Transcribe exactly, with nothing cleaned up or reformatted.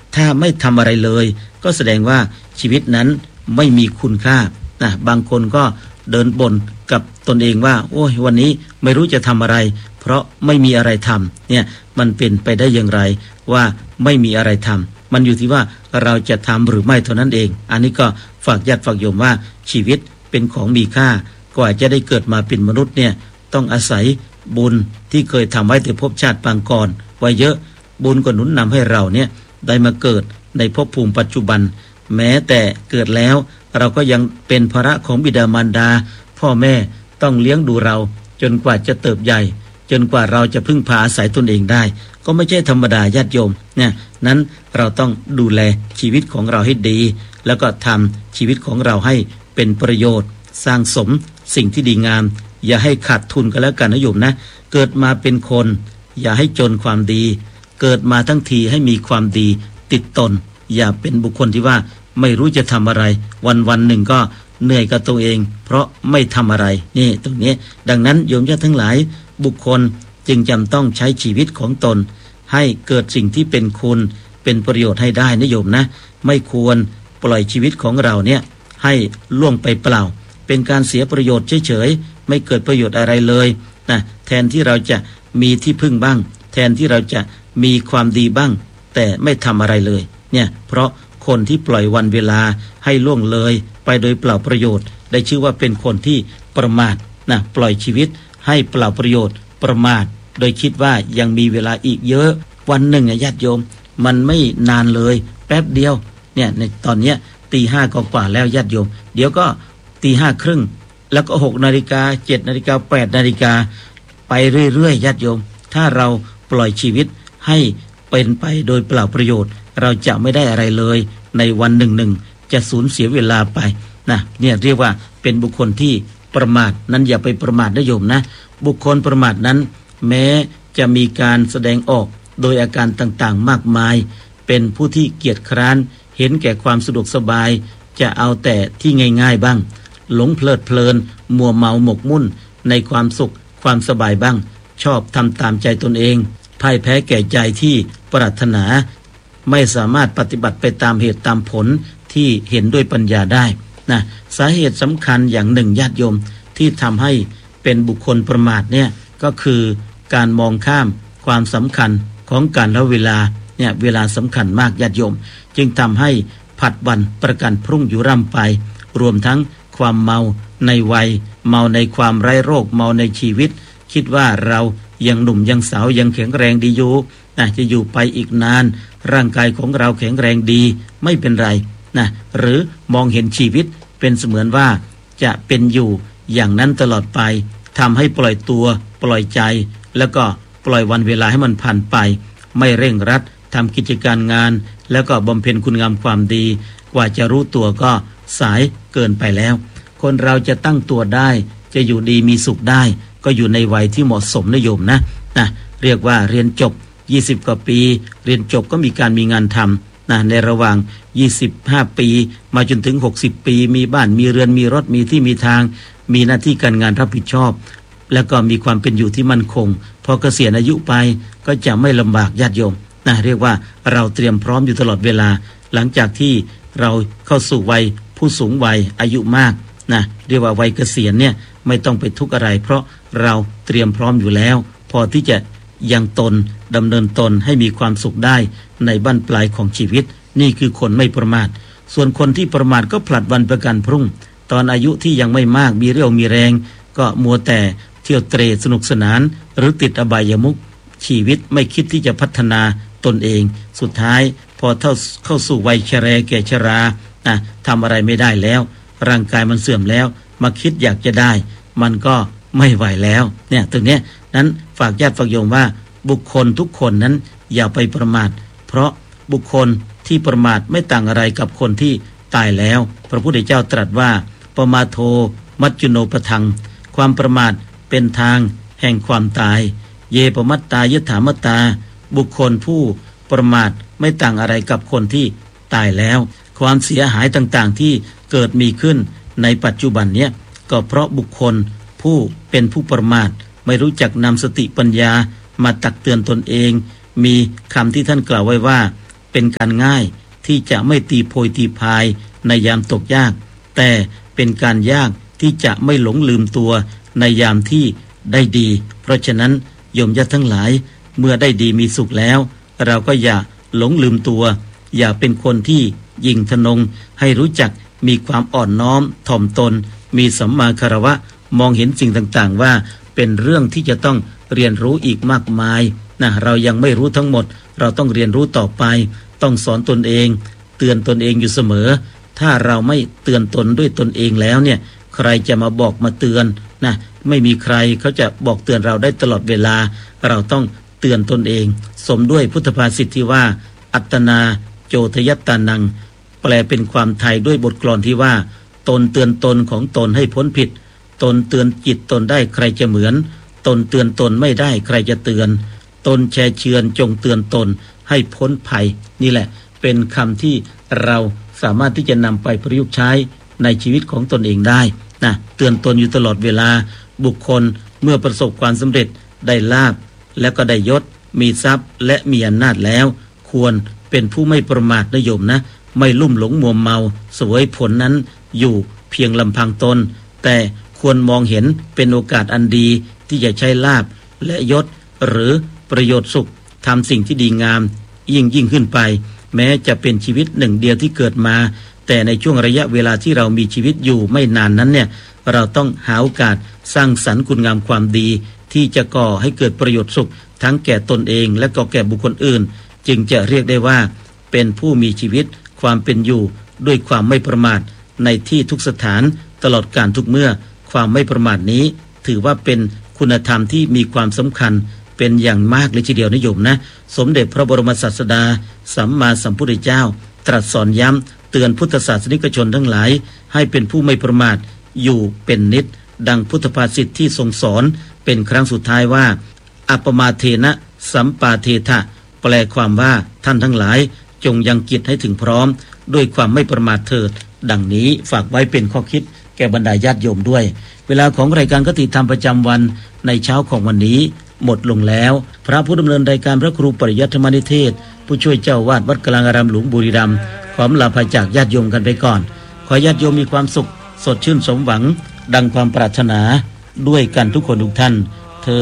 ถ้าไม่ทำอะไรเลยก็แสดงว่าชีวิตนั้นไม่มีคุณค่านะบางคนก็เดินบ่นกับตนเองว่าโอ้ยวันนี้ไม่รู้จะทำอะไรเพราะไม่มีอะไรทำเนี่ยมันเป็นไปได้อย่างไรว่าไม่มีอะไรทำมันอยู่ที่ว่าเราจะทำหรือไม่เท่านั้นเองอันนี้ก็ฝากญาติฝากโยมว่าชีวิตเป็นของมีค่ากว่าจะได้เกิดมาเป็นมนุษย์เนี่ยต้องอาศัยบุญที่เคยทำไว้แต่ภพชาติปางก่อนไว้เยอะบุญก็หนุนนำให้เราเนี่ยได้มาเกิดในภพภูมิปัจจุบันแม้แต่เกิดแล้วเราก็ยังเป็นภาระของบิดามารดาพ่อแม่ต้องเลี้ยงดูเราจนกว่าจะเติบใหญ่จนกว่าเราจะพึ่งพาอาศัยตนเองได้ก็ไม่ใช่ธรรมดาญาติโยมเนี่ยนั้นเราต้องดูแลชีวิตของเราให้ดีแล้วก็ทำชีวิตของเราให้เป็นประโยชน์สร้างสมสิ่งที่ดีงามอย่าให้ขาดทุนกันแล้วกันนะโยมนะเกิดมาเป็นคนอย่าให้จนความดีเกิดมาทั้งทีให้มีความดีติดตนอย่าเป็นบุคคลที่ว่าไม่รู้จะทำอะไรวันวันหนึ่งก็เหนื่อยกับตัวเองเพราะไม่ทำอะไรนี่ตรงนี้ดังนั้นโยมญาติทั้งหลายบุคคลจึงจำต้องใช้ชีวิตของตนให้เกิดสิ่งที่เป็นคุณเป็นประโยชน์ให้ได้นะโยมนะไม่ควรปล่อยชีวิตของเราเนี่ยให้ล่วงไปเปล่าเป็นการเสียประโยชน์เฉยๆไม่เกิดประโยชน์อะไรเลยนะแทนที่เราจะมีที่พึ่งบ้างแทนที่เราจะมีความดีบ้างแต่ไม่ทำอะไรเลยเนี่ยเพราะคนที่ปล่อยวันเวลาให้ล่วงเลยไปโดยเปล่าประโยชน์ได้ชื่อว่าเป็นคนที่ประมาทนะปล่อยชีวิตให้เปล่าประโยชน์ประมาทโดยคิดว่ายังมีเวลาอีกเยอะวันหนึ่งญาติโยมมันไม่นานเลยแป๊บเดียวเนี่ยในตอนเนี้ยตีห้ากว่าแล้วญาติโยมเดี๋ยวก็ตีห้าครึ่งแล้วก็หกนาฬิกาเจ็ดนาฬิกาแปดนาฬิกาไปเรื่อยๆญาติโยมถ้าเราปล่อยชีวิตให้เป็นไปโดยเปล่าประโยชน์เราจะไม่ได้อะไรเลยในวันหนึ่งหนึ่งจะสูญเสียเวลาไปนะเนี่ยเรียกว่าเป็นบุคคลที่ประมาทนั้นอย่าไปประมาทนะโยมนะบุคคลประมาทนั้นแม้จะมีการแสดงออกโดยอาการต่างๆมากมายเป็นผู้ที่เกียจคร้านเห็นแก่ความสะดวกสบายจะเอาแต่ที่ง่ายๆบ้างหลงเพลิดเพลินมัวเมาหมกมุ่นในความสุขความสบายบ้างชอบทำตามใจตนเองพ่ายแพ้แก่ใจที่ปรารถนาไม่สามารถปฏิบัติไปตามเหตุตามผลที่เห็นด้วยปัญญาได้นะสาเหตุสำคัญอย่างหนึ่งญาติโยมที่ทำให้เป็นบุคคลประมาทเนี่ยก็คือการมองข้ามความสำคัญของการละเวลาเนี่ยเวลาสำคัญมากญาติโยมจึงทำให้ผัดวันประกันพรุ่งอยู่ร่ำไปรวมทั้งความเมาในวัยเมาในความไร้โรคเมาในชีวิตคิดว่าเรายังหนุ่มยังสาวยังแข็งแรงดีอยู่นะจะอยู่ไปอีกนานร่างกายของเราแข็งแรงดีไม่เป็นไรนะหรือมองเห็นชีวิตเป็นเสมือนว่าจะเป็นอยู่อย่างนั้นตลอดไปทำให้ปล่อยตัวปล่อยใจแล้วก็ปล่อยวันเวลาให้มันผ่านไปไม่เร่งรัดทำกิจการงานแล้วก็บำเพ็ญคุณงามความดีกว่าจะรู้ตัวก็สายเกินไปแล้วคนเราจะตั้งตัวได้จะอยู่ดีมีสุขได้ก็อยู่ในวัยที่เหมาะสมนะโยมนะนะเรียกว่าเรียนจบยี่สิบกว่าปีเรียนจบก็มีการมีงานทำนะในระหว่างยี่สิบห้าปีมาจนถึงหกสิบปีมีบ้านมีเรือนมีรถมีที่มีทางมีหน้าที่การงานรับผิดชอบแล้วก็มีความเป็นอยู่ที่มั่นคงพอเกษียณอายุไปก็จะไม่ลำบากญาติโยมนะเรียกว่าเราเตรียมพร้อมอยู่ตลอดเวลาหลังจากที่เราเข้าสู่วัยผู้สูงวัยอายุมากนะเรียกว่าวัยเกษียณเนี่ยไม่ต้องไปทุกข์อะไรเพราะเราเตรียมพร้อมอยู่แล้วพอที่จะยังตนดำเนินตนให้มีความสุขได้ในบั้นปลายของชีวิตนี่คือคนไม่ประมาทส่วนคนที่ประมาทก็ผลัดวันประกันพรุ่งตอนอายุที่ยังไม่มากมีเรี่ยวมีแรงก็มัวแต่เที่ยวเตร่สนุกสนานหรือติดอบายมุขชีวิตไม่คิดที่จะพัฒนาตนเองสุดท้ายพอเท่าเข้าสู่วัยชราแก่ชราอ่ะทำอะไรไม่ได้แล้วร่างกายมันเสื่อมแล้วมาคิดอยากจะได้มันก็ไม่ไหวแล้วเนี่ยตรงเนี้ยนั้นฝากญาติฝากโยมว่าบุคคลทุกคนนั้นอย่าไปประมาทเพราะบุคคลที่ประมาทไม่ต่างอะไรกับคนที่ตายแล้วพระพุทธเจ้าตรัสว่าปมาโทมัจจุโนปทังความประมาทเป็นทางแห่งความตายเยปมัตตายถามตาบุคคลผู้ประมาทไม่ต่างอะไรกับคนที่ตายแล้วความเสียหายต่างๆที่เกิดมีขึ้นในปัจจุบันเนี้ยก็เพราะบุคคลผู้เป็นผู้ประมาทไม่รู้จักนำสติปัญญามาตักเตือนตนเองมีคำที่ท่านกล่าวไว้ว่าเป็นการง่ายที่จะไม่ตีโพยตีพายในยามตกยากแต่เป็นการยากที่จะไม่หลงลืมตัวในยามที่ได้ดีเพราะฉะนั้นโยมญาติทั้งหลายเมื่อได้ดีมีสุขแล้วเราก็อย่าหลงลืมตัวอย่าเป็นคนที่ยิ่งทะนงให้รู้จักมีความอ่อนน้อมถ่อมตนมีสัมมาคารวะมองเห็นสิ่งต่างๆว่าเป็นเรื่องที่จะต้องเรียนรู้อีกมากมายนะเรายังไม่รู้ทั้งหมดเราต้องเรียนรู้ต่อไปต้องสอนตนเองเตือนตนเองอยู่เสมอถ้าเราไม่เตือนตนด้วยตนเองแล้วเนี่ยใครจะมาบอกมาเตือนนะไม่มีใครเขาจะบอกเตือนเราได้ตลอดเวลาเราต้องเตือนตนเองสมด้วยพุทธภาษิตที่ว่าอัตตนาโจทยัตตานังแปลเป็นความไทยด้วยบทกลอนที่ว่าตนเตือนตนของตนให้พ้นผิดตนเตือนจิตตนได้ใครจะเหมือนตนเตือนตนไม่ได้ใครจะเตือนตนแชร์เชือนจงเตือนตนให้พ้นภัยนี่แหละเป็นคำที่เราสามารถที่จะนำไปประยุกต์ใช้ในชีวิตของตนเองได้นะเตือนตนอยู่ตลอดเวลาบุคคลเมื่อประสบความสำเร็จได้ลาภและก็ได้ยศมีทรัพย์และมีอำนาจแล้วควรเป็นผู้ไม่ประมาทนะโยมนะไม่ลุ่มหลงมัวเมาเสวยผลนั้นอยู่เพียงลำพังตนแต่ควรมองเห็นเป็นโอกาสอันดีที่จะใช้ลาภและยศหรือประโยชน์สุขทำสิ่งที่ดีงามยิ่งยิ่งขึ้นไปแม้จะเป็นชีวิตหนึ่งเดียวที่เกิดมาแต่ในช่วงระยะเวลาที่เรามีชีวิตอยู่ไม่นานนั้นเนี่ยเราต้องหาโอกาสสร้างสรรค์คุณงามความดีที่จะก่อให้เกิดประโยชน์สุขทั้งแก่ตนเองและก็แก่บุคคลอื่นจึงจะเรียกได้ว่าเป็นผู้มีชีวิตความเป็นอยู่ด้วยความไม่ประมาทในที่ทุกสถานตลอดกาลทุกเมื่อความไม่ประมาทนี้ถือว่าเป็นคุณธรรมที่มีความสำคัญเป็นอย่างมากเลยทีเดียวนะโยมนะสมเด็จพระบรมศาสดาสัมมาสัมพุทธเจ้าตรัสสอนย้ำเตือนพุทธศาสนิกชนทั้งหลายให้เป็นผู้ไม่ประมาทอยู่เป็นนิจดังพุทธภาษิตที่ทรงสอนเป็นครั้งสุดท้ายว่าอัปมาเทนะสัมปาเททะแปลความว่าท่านทั้งหลายจงยังกิจให้ถึงพร้อมด้วยความไม่ประมาทเถิดดังนี้ฝากไว้เป็นข้อคิดแก่บรรดาญาติโยมด้วยเวลาของรายการคติธรรมประจำวันในเช้าของวันนี้หมดลงแล้วพระผู้ดำเนินรายการพระครูปริยัติธรรมนิเทศผู้ช่วยเจ้าวาดวัดกลางอารามหลวงบุรีรัมย์ขอลาพาจากญาติโยมกันไปก่อนขอญาติโยมมีความสุขสดชื่นสมหวังดังความปรารถนาด้วยกันทุกคนทุกท่าน